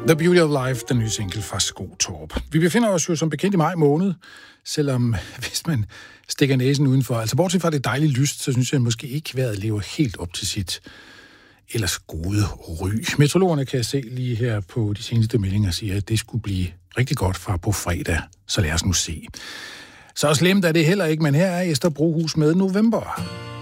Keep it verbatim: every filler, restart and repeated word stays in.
The Beauty of Life, den nye single fra Skotorp. Vi befinder os jo som bekendt i maj måned, selvom hvis man stikker næsen udenfor. Altså bortset fra det dejlige lyst, så synes jeg måske ikke, vejret lever helt op til sit ellers gode ry. Meteorologerne kan jeg se lige her på de seneste meldinger siger, at det skulle blive rigtig godt fra på fredag. Så lad os nu se. Så slemt er det heller ikke, men her er Esther Brohus med November.